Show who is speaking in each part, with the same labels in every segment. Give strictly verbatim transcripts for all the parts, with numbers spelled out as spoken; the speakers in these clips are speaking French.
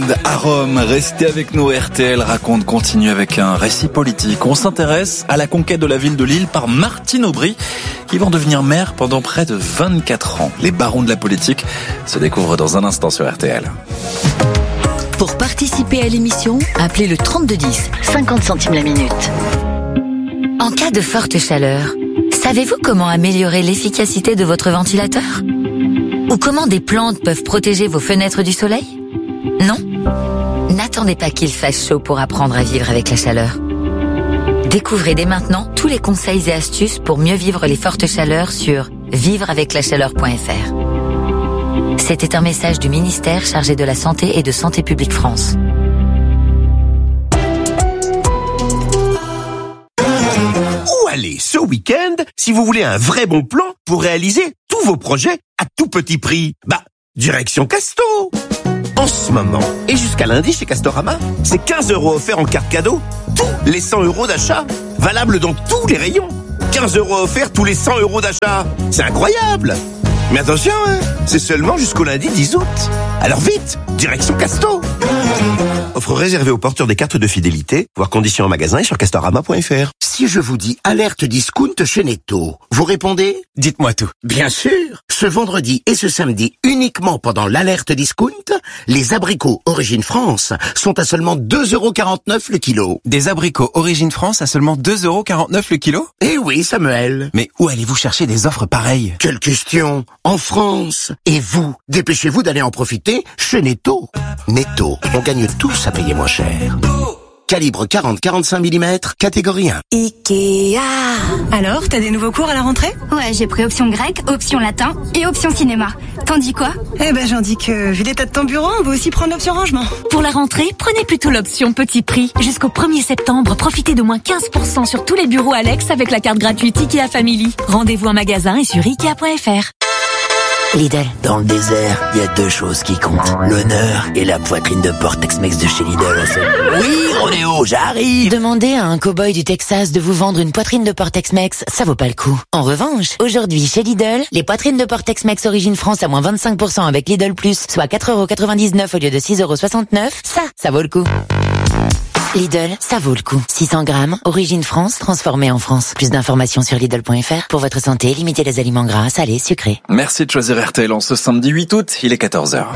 Speaker 1: À Rome, restez avec nous. R T L raconte continue avec un récit politique. On s'intéresse à la conquête de la ville de Lille par Martine Aubry, qui vont devenir maire pendant près de vingt-quatre ans. Les barons de la politique se découvrent dans un instant sur R T L.
Speaker 2: Pour participer à l'émission, appelez le trente-deux dix, cinquante centimes la minute. En cas de forte chaleur, savez-vous comment améliorer l'efficacité de votre ventilateur ? Ou comment des plantes peuvent protéger vos fenêtres du soleil ? Non ? N'attendez pas qu'il fasse chaud pour apprendre à vivre avec la chaleur. Découvrez dès maintenant tous les conseils et astuces pour mieux vivre les fortes chaleurs sur vivre avec la chaleur point f r. C'était un message du ministère chargé de la Santé et de Santé publique France.
Speaker 3: Où aller ce week-end si vous voulez un vrai bon plan pour réaliser tous vos projets à tout petit prix ? Bah, direction Casto. En ce moment, et jusqu'à lundi chez Castorama, c'est quinze euros offerts en carte cadeau, tous les cent euros d'achat, valable dans tous les rayons. quinze euros offerts tous les cent euros d'achat. C'est incroyable! Mais attention, hein, c'est seulement jusqu'au lundi dix août. Alors vite, direction Casto. Offre réservée aux porteurs des cartes de fidélité, voir conditions en magasin et sur castorama point f r.
Speaker 4: Si je vous dis alerte discount chez Netto, vous répondez ?
Speaker 5: Dites-moi tout.
Speaker 4: Bien sûr. Ce vendredi et ce samedi, uniquement pendant l'alerte discount, les abricots Origine France sont à seulement deux euros quarante-neuf le kilo.
Speaker 5: Des abricots Origine France à seulement deux euros quarante-neuf le kilo ?
Speaker 4: Eh oui, Samuel.
Speaker 5: Mais où allez-vous chercher des offres pareilles ?
Speaker 4: Quelle question ? En France. Et vous, dépêchez-vous d'aller en profiter chez Netto. Netto, on gagne tous à payer moins cher. Calibre quarante à quarante-cinq millimètres, catégorie un.
Speaker 6: Ikea. Alors, t'as des nouveaux cours à la rentrée ?
Speaker 7: Ouais, j'ai pris option grec, option latin et option cinéma. T'en dis quoi ?
Speaker 6: Eh ben, j'en dis que, vu l'état de ton bureau, on va aussi prendre l'option rangement.
Speaker 8: Pour la rentrée, prenez plutôt l'option petit prix. Jusqu'au premier septembre, profitez de moins quinze pour cent sur tous les bureaux Alex avec la carte gratuite Ikea Family. Rendez-vous en magasin et sur ikea point f r.
Speaker 9: Lidl. Dans le désert, il y a deux choses qui comptent. L'honneur et la poitrine de porc Tex-Mex de chez Lidl. Oui, Ronéo, j'arrive.
Speaker 2: Demander à un cow-boy du Texas de vous vendre une poitrine de porc Tex-Mex, ça vaut pas le coup. En revanche, aujourd'hui chez Lidl, les poitrines de porc Tex-Mex Origine France à moins vingt-cinq pour cent avec Lidl Plus, soit quatre euros quatre-vingt-dix-neuf au lieu de six euros soixante-neuf, ça, ça vaut le coup. Lidl, ça vaut le coup. six cents grammes, Origine France, transformée en France. Plus d'informations sur Lidl point f r. Pour votre santé, limitez les aliments gras, salés, sucrés.
Speaker 1: Merci de choisir R T L en ce samedi huit août, il est quatorze heures.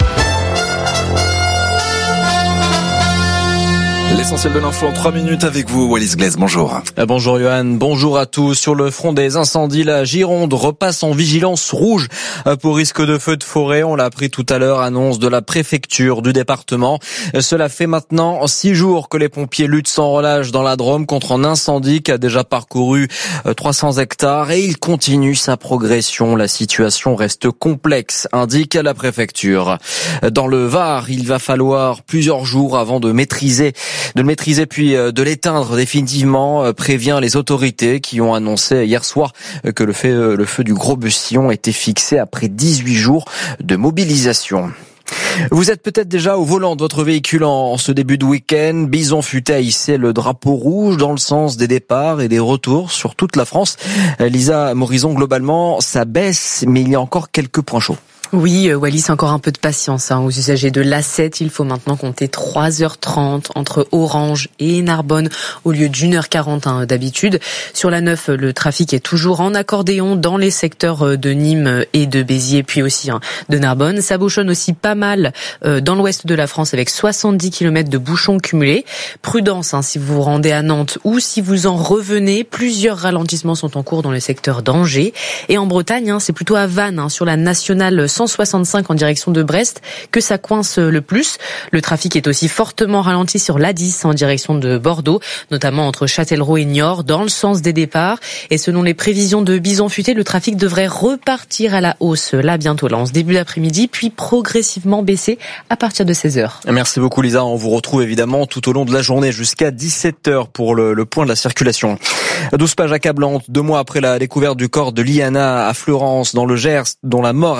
Speaker 1: L'essentiel de l'info en trois minutes avec vous, Wallis Glaise, bonjour.
Speaker 10: Bonjour Johan, bonjour à tous. Sur le front des incendies, la Gironde repasse en vigilance rouge pour risque de feu de forêt. On l'a appris tout à l'heure, annonce de la préfecture du département. Cela fait maintenant six jours que les pompiers luttent sans relâche dans la Drôme contre un incendie qui a déjà parcouru trois cents hectares et il continue sa progression. La situation reste complexe, indique la préfecture. Dans le Var, il va falloir plusieurs jours avant de maîtriser de le maîtriser puis de l'éteindre définitivement, prévient les autorités qui ont annoncé hier soir que le feu, le feu du Gros Bussillon était fixé après dix-huit jours de mobilisation. Vous êtes peut-être déjà au volant de votre véhicule en ce début de week-end. Bison Futé a hissé le drapeau rouge dans le sens des départs et des retours sur toute la France. Lisa Morison, globalement, ça baisse, mais il y a encore quelques points chauds.
Speaker 11: Oui, Wallis, encore un peu de patience hein. Aux usagers de l'A sept, il faut maintenant compter trois heures trente entre Orange et Narbonne au lieu d'une heure quarante hein, d'habitude. Sur la neuf, le trafic est toujours en accordéon dans les secteurs de Nîmes et de Béziers, puis aussi hein, de Narbonne. Ça bouchonne aussi pas mal euh, dans l'ouest de la France avec soixante-dix kilomètres de bouchons cumulés. Prudence hein, si vous vous rendez à Nantes ou si vous en revenez. Plusieurs ralentissements sont en cours dans le secteur d'Angers. Et en Bretagne, hein, c'est plutôt à Vannes, hein, sur la nationale cent soixante-cinq en direction de Brest que ça coince le plus. Le trafic est aussi fortement ralenti sur l'A dix en direction de Bordeaux, notamment entre Châtellerault et Niort dans le sens des départs. Et selon les prévisions de Bison Futé, le trafic devrait repartir à la hausse là bientôt, là en ce début d'après-midi, puis progressivement baisser à partir de seize heures.
Speaker 10: Merci beaucoup Lisa, on vous retrouve évidemment tout au long de la journée jusqu'à dix-sept heures pour le, le point de la circulation. douze pages accablantes, deux mois après la découverte du corps de Liana à Fleurance dans le Gers, dont la mort avait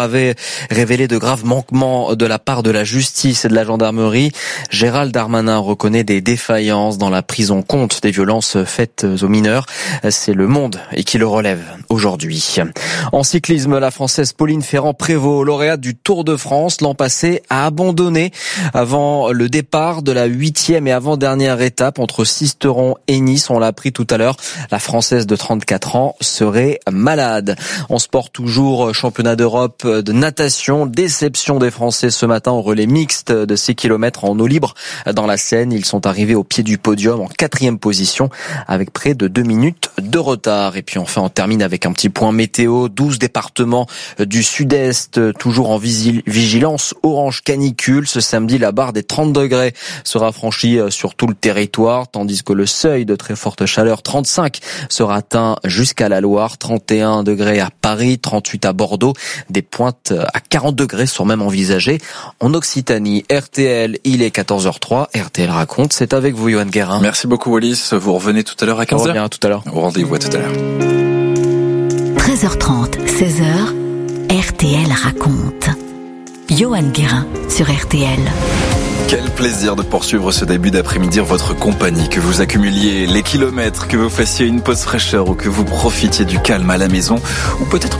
Speaker 10: révélé de graves manquements de la part de la justice et de la gendarmerie. Gérald Darmanin reconnaît des défaillances dans la prise en compte des violences faites aux mineurs. C'est Le Monde et qui le relève aujourd'hui. En cyclisme, la Française Pauline Ferrand-Prévot, lauréate du Tour de France l'an passé, a abandonné avant le départ de la huitième et avant-dernière étape entre Sisteron et Nice. On l'a appris tout à l'heure. La Française de trente-quatre ans serait malade. En sport toujours, championnat d'Europe de natation. Déception des Français ce matin au relais mixte de six kilomètres en eau libre dans la Seine. Ils sont arrivés au pied du podium en quatrième position avec près de deux minutes de retard. Et puis enfin, on termine avec un petit point météo. douze départements du sud-est toujours en vigilance orange canicule. Ce samedi, la barre des trente degrés sera franchie sur tout le territoire, tandis que le seuil de très forte chaleur, trente-cinq, sera atteint jusqu'à la Loire. trente et un degrés à Paris, trente-huit à Bordeaux. Des pointes à quarante degrés sont même envisagées en Occitanie. R T L, il est quatorze heures zéro trois. R T L raconte, c'est avec vous, Johan Guérin.
Speaker 1: Merci beaucoup, Wallis. Vous revenez tout à l'heure à quinze heures.
Speaker 10: On revient à tout à l'heure.
Speaker 1: Au rendez-vous à tout à l'heure.
Speaker 2: treize heures trente, seize heures, R T L raconte. Johan Guérin sur R T L.
Speaker 1: Quel plaisir de poursuivre ce début d'après-midi en votre compagnie, que vous accumuliez les kilomètres, que vous fassiez une pause fraîcheur ou que vous profitiez du calme à la maison, ou peut-être